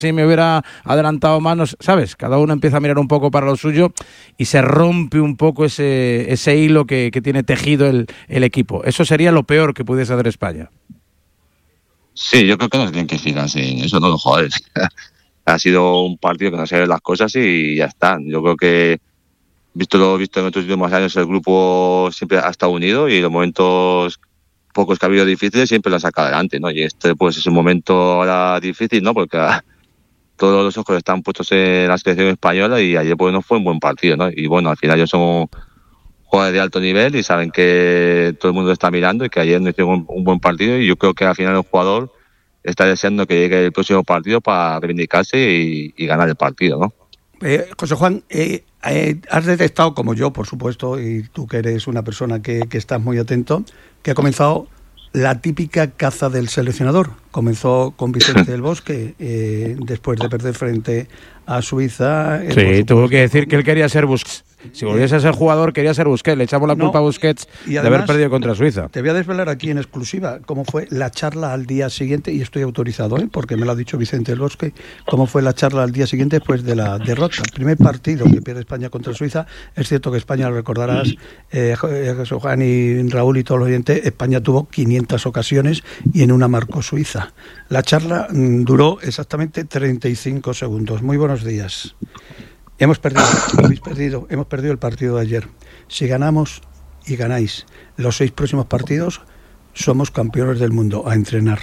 si me hubiera adelantado más, no, ¿sabes? Cada uno empieza a mirar un poco para lo suyo y se rompe un poco ese hilo que tiene tejido el equipo. Eso sería lo peor que pudiese hacer España. Sí, yo creo que no se tienen que fijarse en eso, no los jugadores. Ha sido un partido que no se ven las cosas y ya está. Yo creo que, visto lo visto en estos últimos años, el grupo siempre ha estado unido y los momentos pocos que ha habido difíciles siempre lo ha sacado adelante, ¿no? Y este pues es un momento ahora difícil, ¿no? Porque todos los ojos están puestos en la selección española y ayer pues no fue un buen partido, ¿no? Y bueno, al final ellos son jugadores de alto nivel y saben que todo el mundo está mirando y que ayer no hicieron un buen partido y yo creo que al final el jugador está deseando que llegue el próximo partido para reivindicarse y ganar el partido, ¿no? José Juan, has detectado, como yo, por supuesto, y tú que eres una persona que estás muy atento, que ha comenzado la típica caza del seleccionador. Comenzó con Vicente del Bosque, después de perder frente a Suiza. Sí, tuvo que decir que él quería ser Busquets. Si volviese a ser jugador, quería ser Busquets. Le echamos la culpa a Busquets de haber perdido contra Suiza. Te voy a desvelar aquí en exclusiva cómo fue la charla al día siguiente, y estoy autorizado, porque me lo ha dicho Vicente del Bosque, cómo fue la charla al día siguiente después de la derrota. El primer partido que pierde España contra Suiza, es cierto que España, lo recordarás, José Juan y Raúl y todos los oyentes, España tuvo 500 ocasiones y en una marcó Suiza. La charla duró exactamente 35 segundos. Muy buenos días. Hemos perdido el partido de ayer. Si ganamos y ganáis los 6 próximos partidos, somos campeones del mundo. A entrenar.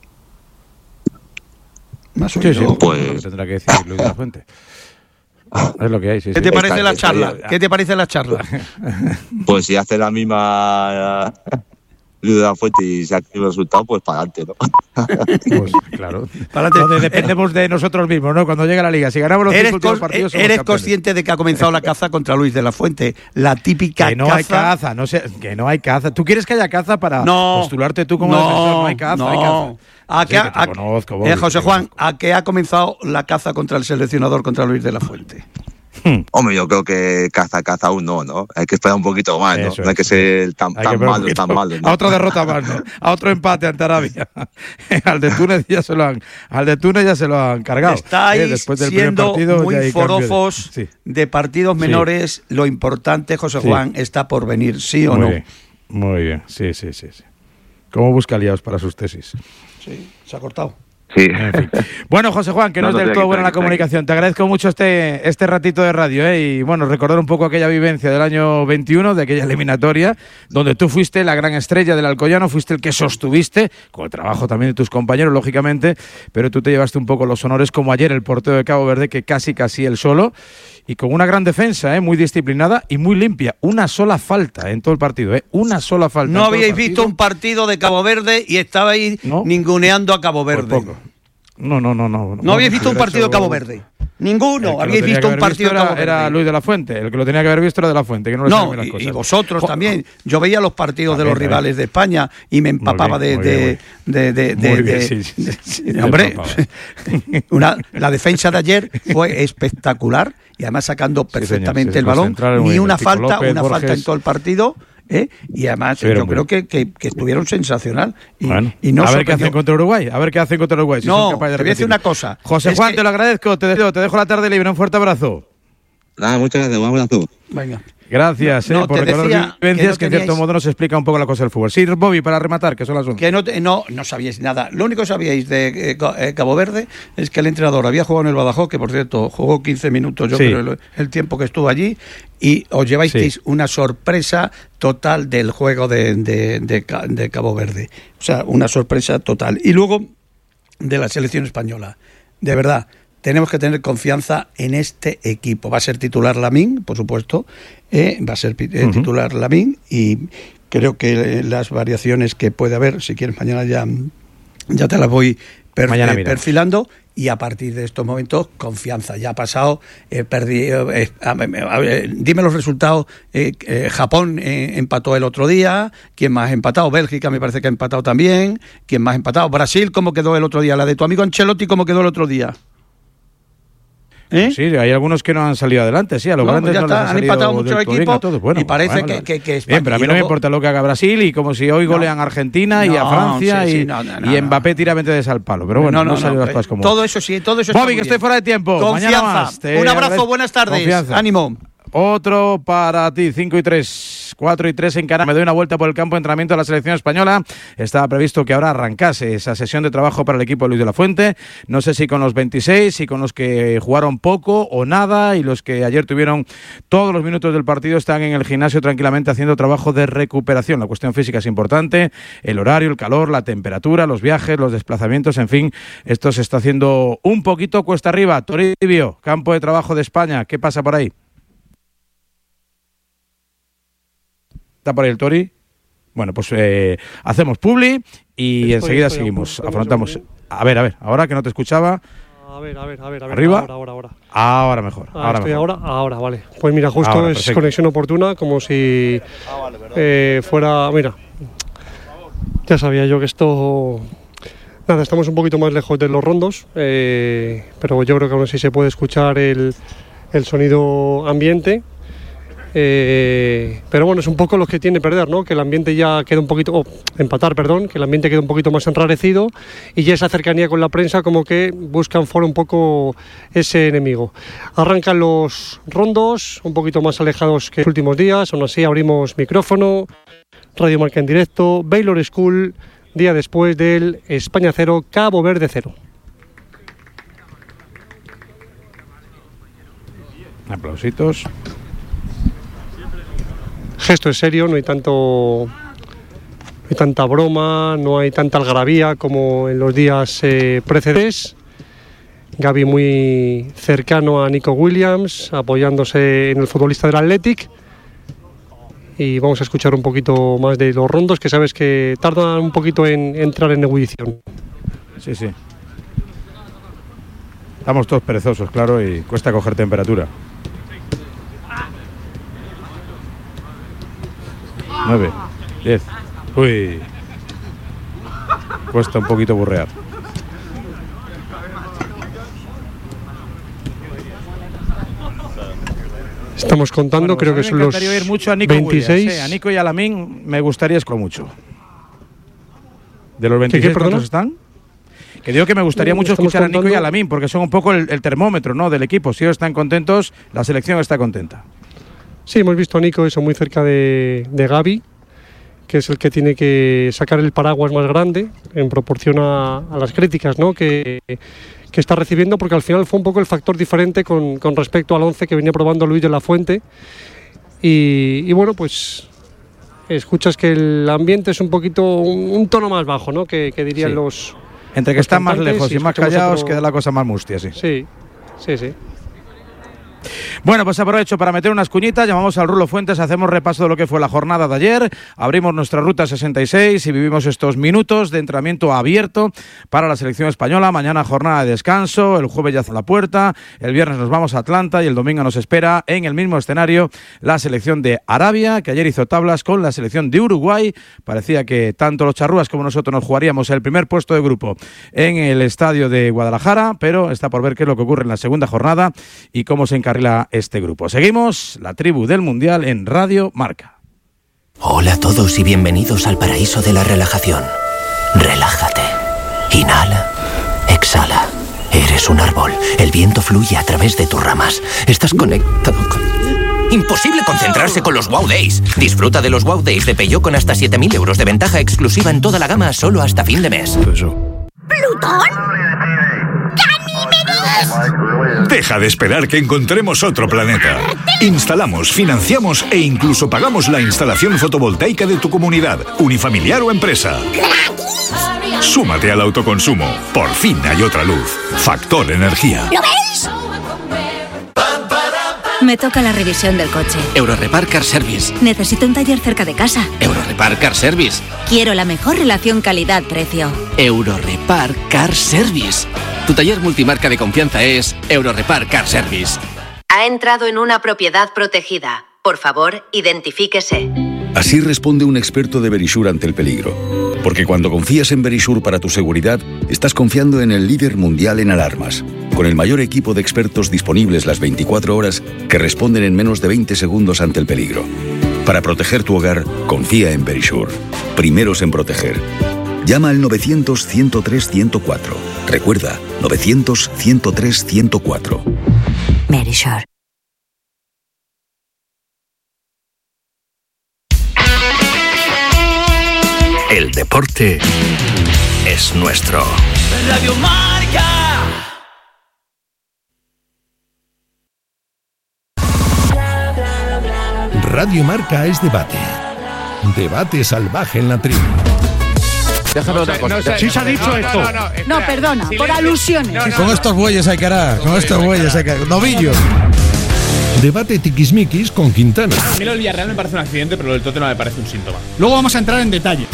Más o menos. Sí, pues tendrá que decir Luis de la Fuente. Es lo que hay. Sí, ¿Qué te parece la charla? ¿Qué te parece la charla? Pues si hace la misma Luis de la Fuente y se ha tenido el resultado, pues para adelante, ¿no? Pues claro. Donde dependemos de nosotros mismos, ¿no? Cuando llega la Liga, si ganamos los 5 últimos partidos, ¿eres consciente de que ha comenzado la caza contra Luis de la Fuente? La típica que no caza. Hay caza, no sé, que no hay caza. ¿Tú quieres que haya caza para postularte tú como defensor? No hay caza, hay caza. José Juan, ¿a qué ha comenzado la caza contra el seleccionador, contra Luis de la Fuente? Hombre, yo creo que caza aún no. Hay que esperar un poquito más, ¿no? No hay que ser tan malo, ¿no? A otra derrota más, ¿no? A otro empate ante Arabia. Al de Túnez ya se lo han cargado. Estáis después del siendo partido, muy forofos de partidos menores. Sí. Lo importante, José Juan, está por venir, ¿sí o no? Muy bien, sí. ¿Cómo busca aliados para sus tesis? Sí, se ha cortado. Sí. En fin. Bueno, José Juan, que no es del todo buena la comunicación. Te agradezco mucho este ratito de radio, y bueno, recordar un poco aquella vivencia del año 21, de aquella eliminatoria, donde tú fuiste la gran estrella del Alcoyano, fuiste el que sostuviste, con el trabajo también de tus compañeros, lógicamente, pero tú te llevaste un poco los honores, como ayer el portero de Cabo Verde, que casi él solo, y con una gran defensa, muy disciplinada y muy limpia. Una sola falta en todo el partido, una sola falta. No habíais visto un partido de Cabo Verde y estabais ninguneando a Cabo Verde. Por poco. No. ¿No habéis visto un partido de Cabo Verde? Ninguno. ¿Habéis visto un partido de Cabo Verde? Era Luis de la Fuente. El que lo tenía que haber visto era de la Fuente, que no le saben las cosas. Y vosotros también. Yo veía los partidos de los rivales de España y me empapaba de hombre, la defensa de ayer fue espectacular, y además sacando perfectamente el balón. Ni una falta en todo el partido. Y además yo creo que estuvieron sensacional y no a ver qué hacen contra Uruguay, si son capaces de te voy a decir una cosa, José Juan, te lo agradezco, te dejo la tarde libre, un fuerte abrazo. Nada, muchas gracias, un abrazo. Venga. Gracias por recordar vivencias que en cierto modo nos explica un poco la cosa del fútbol. Sí, Bobby, para rematar, que son las 11. Que no sabíais nada. Lo único que sabíais de Cabo Verde es que el entrenador había jugado en el Badajoz, que por cierto jugó 15 minutos, yo creo, el tiempo que estuvo allí, y os lleváis una sorpresa total del juego de Cabo Verde. O sea, una sorpresa total. Y luego, de la selección española. De verdad, tenemos que tener confianza en este equipo. Va a ser titular Lamine, por supuesto. Va a ser titular Lamine, y creo que las variaciones que puede haber, si quieres mañana ya te las voy perfilando, y a partir de estos momentos, confianza. Ya ha pasado, dime los resultados. Japón empató el otro día. ¿Quién más ha empatado? Bélgica me parece que ha empatado también. ¿Quién más ha empatado? Brasil, ¿cómo quedó el otro día? La de tu amigo Ancelotti, ¿cómo quedó el otro día? Sí, hay algunos que no han salido adelante, sí, a los grandes no les han empatado muchos equipos y parece que España... Bien, pero a mí no me importa lo que haga Brasil y como si hoy golean a Argentina y a Francia y Mbappé tira 20 veces al palo, pero bueno, no salió las cosas como... Todo eso sí, todo eso Bobby, que estoy fuera de tiempo. Confianza. Mañana más. Un abrazo, buenas tardes. Confianza. Ánimo. Otro para ti, 5-3, 4-3 en Canadá. Me doy una vuelta por el campo de entrenamiento de la selección española. Estaba previsto que ahora arrancase esa sesión de trabajo para el equipo de Luis de la Fuente. No sé si con los 26, si con los que jugaron poco o nada y los que ayer tuvieron todos los minutos del partido están en el gimnasio tranquilamente haciendo trabajo de recuperación. La cuestión física es importante, el horario, el calor, la temperatura, los viajes, los desplazamientos, en fin, esto se está haciendo un poquito cuesta arriba. Toribio, campo de trabajo de España, ¿qué pasa por ahí? ¿Está por ahí el Tori? Bueno, pues hacemos publi y enseguida seguimos. Afrontamos. A ver, ahora que no te escuchaba. A ver. ¿Arriba? Ahora. Ahora mejor. Ahora, vale. Pues mira, justo ahora, es perfecto. Conexión oportuna, como si fuera... Mira, ya sabía yo que esto... Nada, estamos un poquito más lejos de los rondos, pero yo creo que aún así se puede escuchar el sonido ambiente. Pero bueno, es un poco lo que tiene perder, ¿no? Que el ambiente ya queda un poquito, empatar, perdón, que el ambiente queda un poquito más enrarecido y ya esa cercanía con la prensa como que buscan fuera un poco ese enemigo. Arrancan los rondos, un poquito más alejados que los últimos días, aún así abrimos micrófono, Radio Marca en directo, Baylor School, día después del España 0, Cabo Verde 0. Aplausitos. Gesto es serio, no hay tanta broma, no hay tanta algarabía como en los días precedentes. Gaby muy cercano a Nico Williams, apoyándose en el futbolista del Athletic. Y vamos a escuchar un poquito más de los rondos, que sabes que tardan un poquito en entrar en ebullición. Sí. Estamos todos perezosos, claro, y cuesta coger temperatura. 9, 10. Uy. Cuesta un poquito burrear. Estamos contando, creo que son los ir mucho a Nico 26. Williams, a Nico y a Lamine me gustaría escuchar mucho. ¿De los 26 cuántos están? Que digo que me gustaría mucho escuchar a Nico y a Lamine, porque son un poco el termómetro, ¿no?, del equipo. Si ellos están contentos, la selección está contenta. Sí, hemos visto a Nico eso muy cerca de Gaby, que es el que tiene que sacar el paraguas más grande en proporción a las críticas, ¿no?, que está recibiendo, porque al final fue un poco el factor diferente con respecto al 11 que venía probando Luis de la Fuente. Y bueno, pues escuchas que el ambiente es un poquito, un tono más bajo, ¿no?, que dirían los... Entre que los están más lejos y más callados, queda la cosa más mustia, sí. Sí. Bueno, pues aprovecho para meter unas cuñitas, llamamos al Rulo Fuentes, hacemos repaso de lo que fue la jornada de ayer, abrimos nuestra ruta 66 y vivimos estos minutos de entrenamiento abierto para la selección española. Mañana jornada de descanso, el jueves ya a la puerta, el viernes nos vamos a Atlanta y el domingo nos espera en el mismo escenario la selección de Arabia, que ayer hizo tablas con la selección de Uruguay. Parecía que tanto los charrúas como nosotros nos jugaríamos el primer puesto de grupo en el estadio de Guadalajara, pero está por ver qué es lo que ocurre en la segunda jornada y cómo se encarrila este grupo. Seguimos la tribu del Mundial en Radio Marca. Hola a todos y bienvenidos al paraíso de la relajación. Relájate. Inhala. Exhala. Eres un árbol. El viento fluye a través de tus ramas. Estás conectado con... Imposible concentrarse con los Wow Days. Disfruta de los Wow Days de Peugeot con hasta 7.000 euros de ventaja exclusiva en toda la gama solo hasta fin de mes. ¿Plutón? Deja de esperar que encontremos otro planeta. Instalamos, financiamos e incluso pagamos la instalación fotovoltaica de tu comunidad, unifamiliar o empresa. Súmate al autoconsumo. Por fin hay otra luz. Factor Energía. ¿Lo veis? Me toca la revisión del coche. Eurorepar Car Service. Necesito un taller cerca de casa. Eurorepar Car Service. Quiero la mejor relación calidad-precio. Eurorepar Car Service. Tu taller multimarca de confianza es Eurorepar Car Service. Ha entrado en una propiedad protegida. Por favor, identifíquese. Así responde un experto de Verisure ante el peligro. Porque cuando confías en Verisure para tu seguridad, estás confiando en el líder mundial en alarmas, con el mayor equipo de expertos disponibles las 24 horas que responden en menos de 20 segundos ante el peligro. Para proteger tu hogar, confía en Verisure. Primeros en proteger. Llama al 900-103-104. Recuerda, 900-103-104. Verisure. El deporte es nuestro. Radio Marca. Radio Marca es debate. Debate salvaje en la tribu. Déjame una cosa. Sí se ha dicho esto. No, perdona, por alusiones. Con estos bueyes hay que hará. Con estos bueyes hay que hará. Novillo. Debate tiquismiquis con Quintana. A mí lo del Villarreal me parece un accidente, pero lo del Tottenham me parece un síntoma. Luego vamos a entrar en detalle.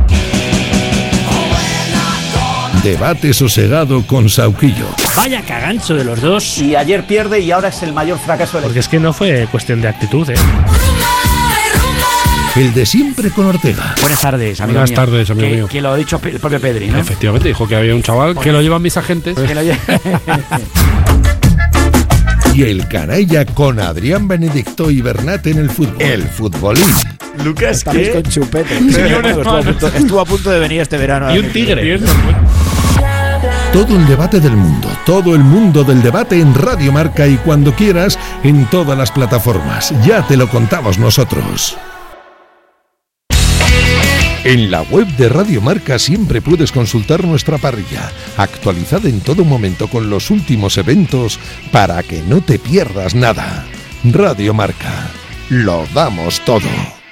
Debate sosegado con Sauquillo. Vaya cagancho de los dos. Y ayer pierde y ahora es el mayor fracaso del equipo. Porque es que no fue cuestión de actitud, ¿eh? El de siempre con Ortega. Buenas tardes, amigo Buenas tardes, amigo mío. Que lo ha dicho el propio Pedri, ¿no? Efectivamente, dijo que había un chaval que lo llevan mis agentes. Que lo Y el canalla con Adrián Benedicto y Bernat en el fútbol. El futbolín. Lucas, estamos con chupete. Estuvo a punto de venir este verano. Y un tigre. Todo el debate del mundo, todo el mundo del debate en Radio Marca y cuando quieras en todas las plataformas. Ya te lo contamos nosotros. En la web de Radio Marca siempre puedes consultar nuestra parrilla, actualizada en todo momento con los últimos eventos para que no te pierdas nada. Radio Marca, lo damos todo.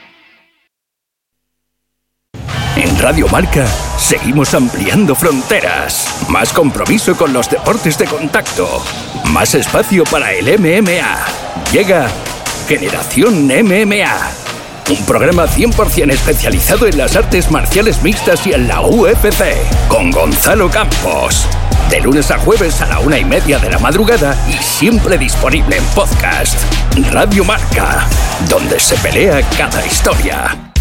En Radio Marca seguimos ampliando fronteras. Más compromiso con los deportes de contacto. Más espacio para el MMA. Llega Generación MMA. Un programa 100% especializado en las artes marciales mixtas y en la UFC. Con Gonzalo Campos. De lunes a jueves a la 1:30 de la madrugada y siempre disponible en podcast. Radio Marca. Donde se pelea cada historia.